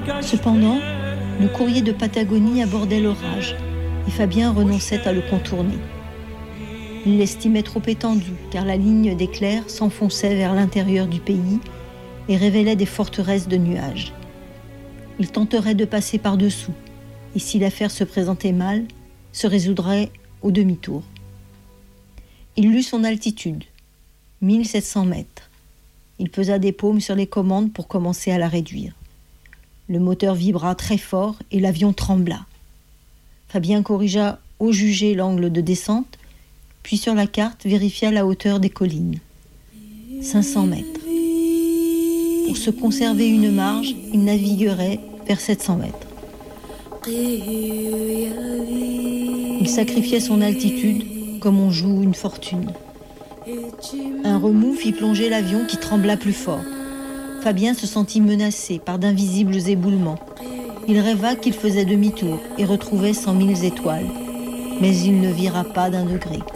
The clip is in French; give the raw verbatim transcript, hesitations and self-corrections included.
Cependant, le courrier de Patagonie abordait l'orage et Fabien renonçait à le contourner. Il l'estimait trop étendu car la ligne d'éclairs s'enfonçait vers l'intérieur du pays et révélait des forteresses de nuages. Il tenterait de passer par-dessous et si l'affaire se présentait mal, se résoudrait au demi-tour. Il lut son altitude, mille sept cents mètres. Il pesa des paumes sur les commandes pour commencer à la réduire. Le moteur vibra très fort et l'avion trembla. Fabien corrigea au jugé l'angle de descente, puis sur la carte vérifia la hauteur des collines. cinq cents mètres. Pour se conserver une marge, il naviguerait vers sept cents mètres. Il sacrifiait son altitude comme on joue une fortune. Un remous fit plonger l'avion qui trembla plus fort. Fabien se sentit menacé par d'invisibles éboulements. Il rêva qu'il faisait demi-tour et retrouvait cent mille étoiles. Mais il ne vira pas d'un degré.